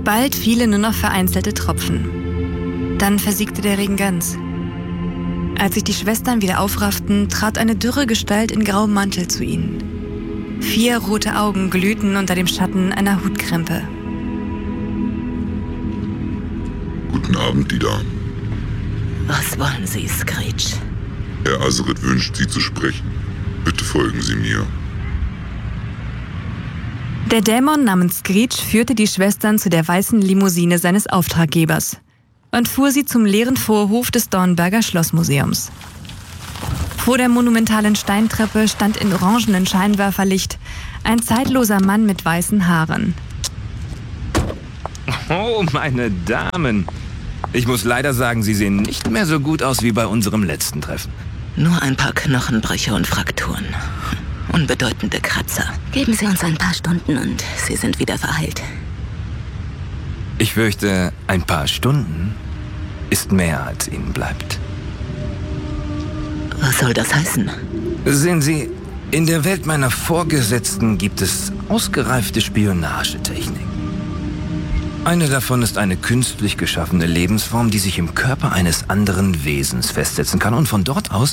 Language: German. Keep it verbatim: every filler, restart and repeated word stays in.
Bald fielen nur noch vereinzelte Tropfen. Dann versiegte der Regen ganz. Als sich die Schwestern wieder aufrafften, trat eine dürre Gestalt in grauem Mantel zu ihnen. Vier rote Augen glühten unter dem Schatten einer Hutkrempe. Guten Abend, die Damen. Was wollen Sie, Screech? Herr Azred wünscht, Sie zu sprechen. Bitte folgen Sie mir. Der Dämon namens Screech führte die Schwestern zu der weißen Limousine seines Auftraggebers und fuhr sie zum leeren Vorhof des Dornberger Schlossmuseums. Vor der monumentalen Steintreppe stand in orangenen Scheinwerferlicht ein zeitloser Mann mit weißen Haaren. Oh, meine Damen. Ich muss leider sagen, Sie sehen nicht mehr so gut aus wie bei unserem letzten Treffen. Nur ein paar Knochenbrüche und Frakturen. Unbedeutende Kratzer. Geben Sie uns ein paar Stunden und Sie sind wieder verheilt. Ich fürchte, ein paar Stunden ist mehr, als Ihnen bleibt. Was soll das heißen? Sehen Sie, in der Welt meiner Vorgesetzten gibt es ausgereifte Spionagetechniken. Eine davon ist eine künstlich geschaffene Lebensform, die sich im Körper eines anderen Wesens festsetzen kann und von dort aus